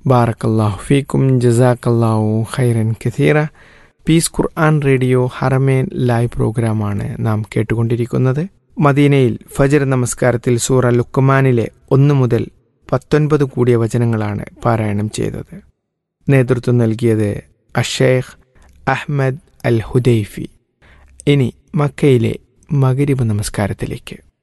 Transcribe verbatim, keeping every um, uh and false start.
ബാറക്കല്ലാഹു ഫീക്കും, ജസാക്കല്ലാഹു ഖൈറൻ കസീറ. പീസ് ഖുർആൻ റേഡിയോ ഹറമേൻ ലൈവ് പ്രോഗ്രാമാണ് നാം കേട്ടുകൊണ്ടിരിക്കുന്നത്. മദീനയിൽ ഫജ്ർ നമസ്കാരത്തിൽ സൂറ ലുക്മാനിലെ ഒന്ന് മുതൽ പത്തൊൻപത് കൂടിയ വചനങ്ങളാണ് പാരായണം ചെയ്തത്. നേതൃത്വം നൽകിയത് അഷേഖ് അഹ്മദ് അൽ ഹുദൈഫി. ഇനി മക്കയിലെ മഗ്രിബ് നമസ്കാരത്തിലേക്ക്.